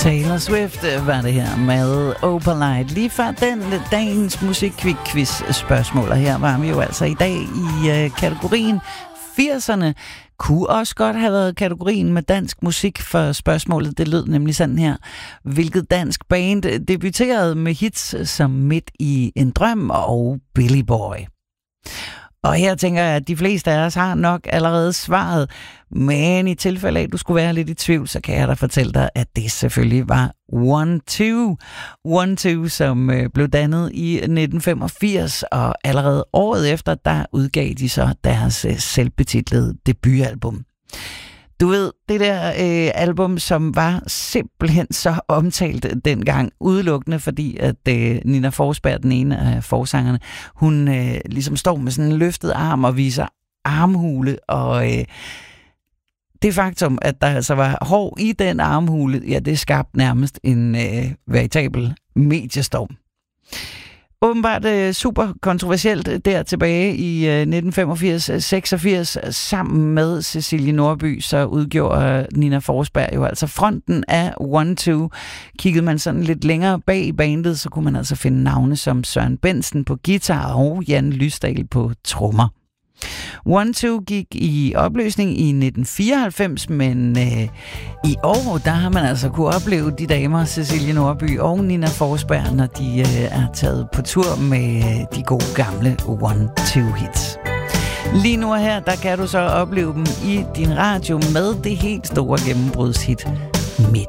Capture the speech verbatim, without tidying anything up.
Taylor Swift var det her med Opalite. Lige før den dagens musikquiz-spørgsmål, og her var vi jo altså i dag i øh, kategorien firserne. Kunne også godt have været kategorien med dansk musik, for spørgsmålet det lød nemlig sådan her. Hvilket dansk band debuterede med hits som Midt i en drøm og Billy Boy? Og her tænker jeg, at de fleste af os har nok allerede svaret, men i tilfælde af, at du skulle være lidt i tvivl, så kan jeg da fortælle dig, at det selvfølgelig var one two. one two, som øh, blev dannet i nitten femogfirs, og allerede året efter, der udgav de så deres øh, selvbetitlede debutalbum. Du ved, det der øh, album, som var simpelthen så omtalt dengang, udelukkende fordi, at øh, Nina Forsberg, den ene af forsangerne, hun øh, ligesom står med sådan en løftet arm og viser armhule, og øh, det faktum, at der altså var hår i den armhule, ja, det skabte nærmest en øh, veritabel mediestorm. Åbenbart øh, super kontroversielt der tilbage i øh, nitten femogfirs seksogfirs, sammen med Cecilie Nordby, så udgjorde Nina Forsberg jo altså fronten af one two. Kiggede man sådan lidt længere bag i bandet, så kunne man altså finde navne som Søren Bensen på guitar og Jan Lysdal på trommer. one two gik i opløsning i nitten fireoghalvfems, men øh, i år, der har man altså kunne opleve de damer, Cecilie Nordby og Nina Forsberg, når de øh, er taget på tur med de gode gamle one two hits. Lige nu og her, der kan du så opleve dem i din radio med det helt store gennembrudshit Midt